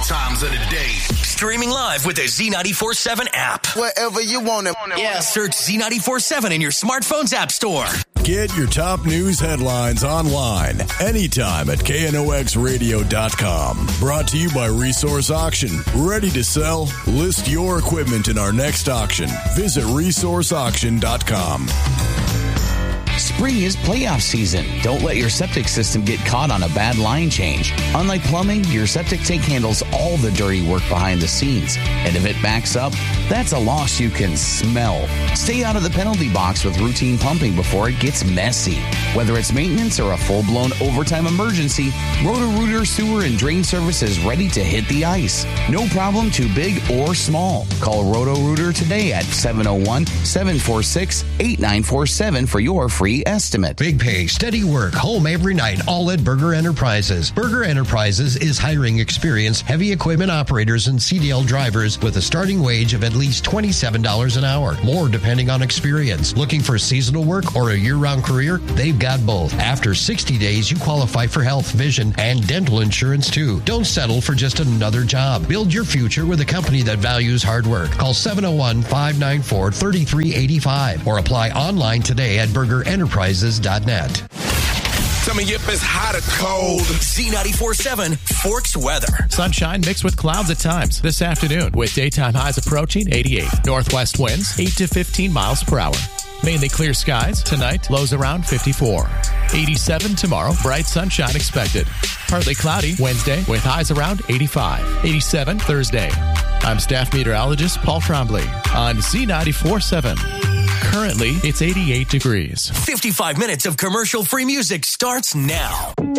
times of the day. Streaming live with the Z94.7 app. Wherever you want it. Yeah, search Z94.7 in your smartphone's app store. Get your top news headlines online anytime at KNOXradio.com. Brought to you by Resource Auction. Ready to sell? List your equipment in our next auction. Visit resourceauction.com. Spring is playoff season. Don't let your septic system get caught on a bad line change. Unlike plumbing, your septic tank handles all the dirty work behind the scenes. And if it backs up, that's a loss you can smell. Stay out of the penalty box with routine pumping before it gets messy. Whether it's maintenance or a full-blown overtime emergency, Roto-Rooter Sewer and Drain Service is ready to hit the ice. No problem too big or small. Call Roto-Rooter today at 701-746-8947 for your free estimate. Big pay, steady work, home every night, all at Berger Enterprises. Berger Enterprises is hiring experienced heavy equipment operators and CDL drivers with a starting wage of at least $27 an hour, more depending on experience. Looking for seasonal work or a year-round career? They've got both. After 60 days, you qualify for health, vision, and dental insurance too. Don't settle for just another job. Build your future with a company that values hard work. Call 701-594-3385 or apply online today at BergerEnterprises.net. Tell me if it's hot or cold. Z94.7 Forks weather. Sunshine mixed with clouds at times this afternoon with daytime highs approaching 88. Northwest winds 8 to 15 miles per hour. Mainly clear skies tonight, lows around 54. 87 tomorrow, bright sunshine expected. Partly cloudy Wednesday with highs around 85. 87 Thursday. I'm staff meteorologist Paul Trombley on Z94.7. Currently, it's 88 degrees. 55 minutes of commercial-free music starts now.